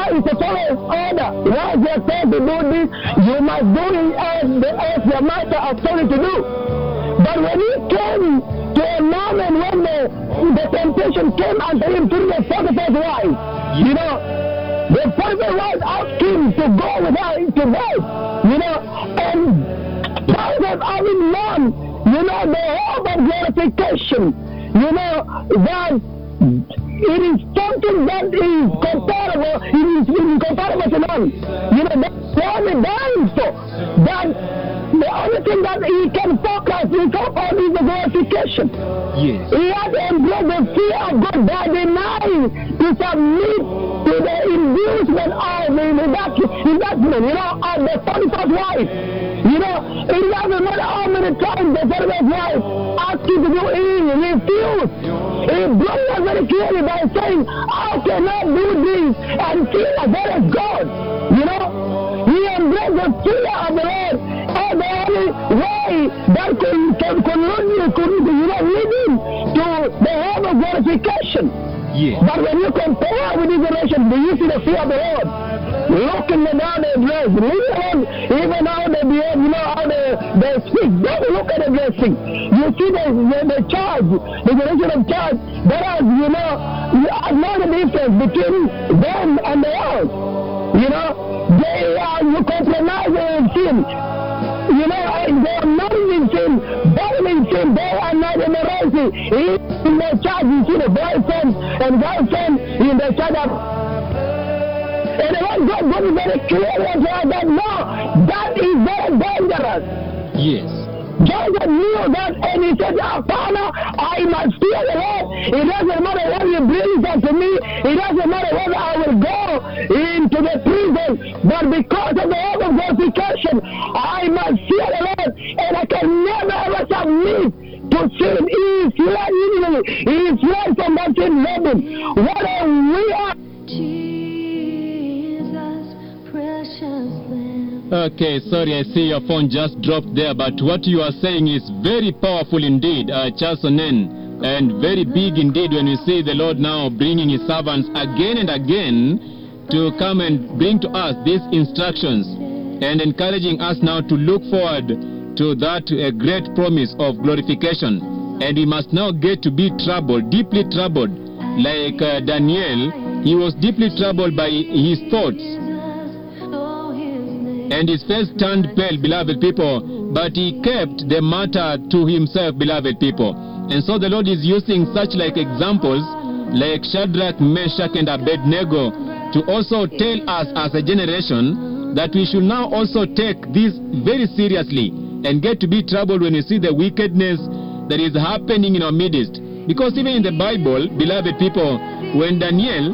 is a follow order. Once you are told to do this, you must do it as your master has told you to do. But when he came to a moment when the temptation came unto him through the Potiphar's wife, you know, the Potiphar's wife asked him to go with her to bed, you know, and part of having known, you know, the hope of glorification, you know, that it is something that is comparable, it is incomparable to none. You know, that's what he died for. That the only thing that he can focus on is the glorification. Yes. He had to embrace the fear of God by denying to submit to the inducement of the investment, you know, of the Potiphar's wife. You know, it doesn't matter how many times the Potiphar's wife asked him to do it, he refused. He broke us very clearly by saying, I cannot do this until I get as God. You know, he embraced the fear of the Lord as the only way that could lead him to the home of glorification. Yes. But when you compare with this generation, do you see the fear of the Lord? Look in the down they dress, even how they behave, you know, how they speak. Don't look at the dressing. You see the charge, the generation of charge. That is, you know, I know the difference between them and the world. You know, they are compromising in sin. You know, they are not in sin, battling sin. They are not in the mercy. In the charge, you see the boyfriend and girlfriend in the charge. And the Lord God is very clear that no, that is very dangerous. Yes. Joseph knew that, and he said, Father, I must fear the Lord. It doesn't matter what you bring unto me. It doesn't matter whether I will go into the prison. But because of the hope of glorification, I must fear the Lord. And I can never ever submit to sin. He is fled usually. He is fled from that sin level. What a weird. Okay, sorry, I see your phone just dropped there, but what you are saying is very powerful indeed, Charles Onen, and very big indeed when you see the Lord now bringing his servants again and again to come and bring to us these instructions and encouraging us now to look forward to that great promise of glorification. And he must now get to be troubled, deeply troubled, like Daniel. He was deeply troubled by his thoughts. And his face turned pale, beloved people, but he kept the matter to himself, beloved people. And so the Lord is using such like examples, like Shadrach, Meshach, and Abednego, to also tell us as a generation that we should now also take this very seriously and get to be troubled when we see the wickedness that is happening in our midst. Because even in the Bible, beloved people, when Daniel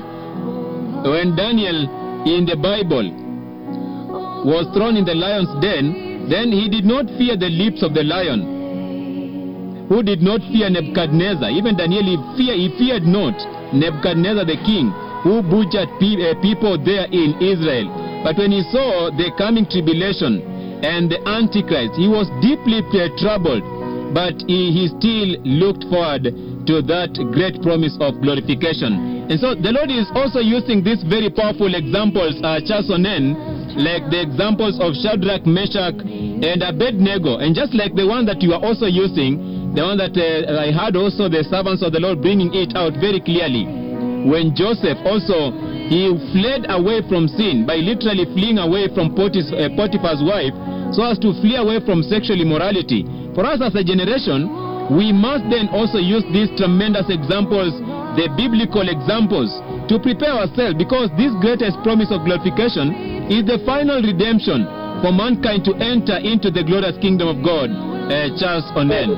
in the Bible was thrown in the lion's den, then he did not fear the lips of the lion, who did not fear Nebuchadnezzar. Even Daniel, he feared not Nebuchadnezzar the king, who butchered people there in Israel. But when he saw the coming tribulation and the Antichrist, he was deeply troubled, but he still looked forward to that great promise of glorification. And so the Lord is also using these very powerful examples, Charles Onen, like the examples of Shadrach, Meshach, and Abednego. And just like the one that you are also using, the one that I heard also the servants of the Lord bringing it out very clearly. When Joseph also, he fled away from sin by literally fleeing away from Potiphar's wife so as to flee away from sexual immorality. For us as a generation, we must then also use these tremendous examples, the biblical examples, to prepare ourselves, because this greatest promise of glorification is the final redemption for mankind to enter into the glorious kingdom of God. Charles Onen.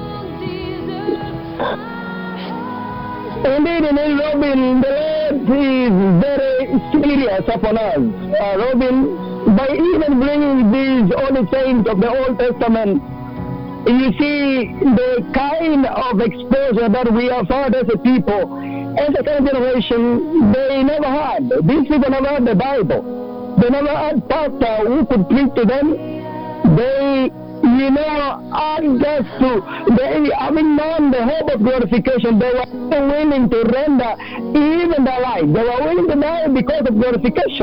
Indeed, Robin, the Lord is very serious upon us. Robin, by even bringing these holy saints of the Old Testament, you see the kind of exposure that we have had as a people, as a current generation, they never had. These people never had the Bible. They never had pastor who could preach to them. They, you know, having known the hope of glorification, they were willing to render even their life. They were willing to die because of glorification.